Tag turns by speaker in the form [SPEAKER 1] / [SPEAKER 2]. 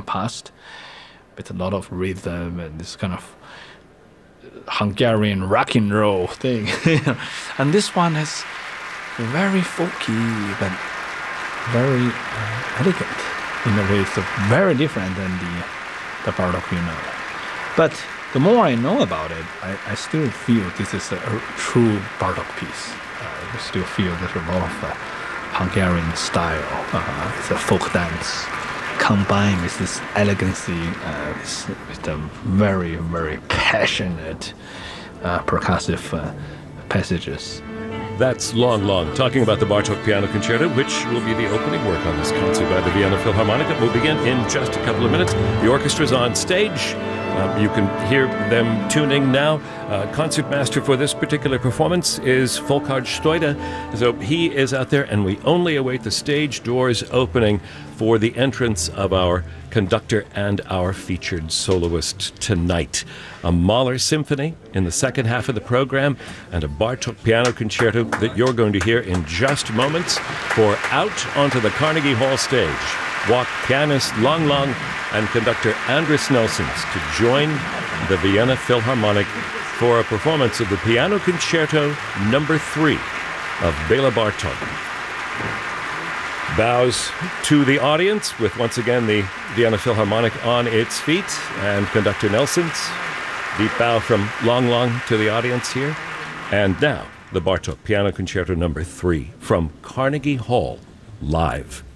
[SPEAKER 1] past, with a lot of rhythm and this kind of Hungarian rock and roll thing. And this one is very folky, but very elegant. In a way, it's very different than the Bartók you know. But the more I know about it, I still feel this is a true Bartók piece. I still feel there's a lot of Hungarian style. It's a folk dance combined with this elegancy, with the very, very passionate percussive passages.
[SPEAKER 2] That's Long Long, talking about the Bartók Piano Concerto, which will be the opening work on this concert by the Vienna Philharmonic. It will begin in just a couple of minutes. The orchestra's on stage. You can hear them tuning now. Concertmaster for this particular performance is Volkhard Stoida. So he is out there, and we only await the stage doors opening for the entrance of our conductor and our featured soloist tonight. A Mahler symphony in the second half of the program, and a Bartók Piano Concerto that you're going to hear in just moments. For Out Onto the Carnegie Hall stage walk pianist Long Long and conductor Andris Nelsons to join the Vienna Philharmonic for a performance of the Piano Concerto No. 3 of Béla Bartók. Bows to the audience with once again the Vienna Philharmonic on its feet and conductor Nelsons. Deep bow from Long Long to the audience here. And now the Bartók Piano Concerto No. 3 from Carnegie Hall live.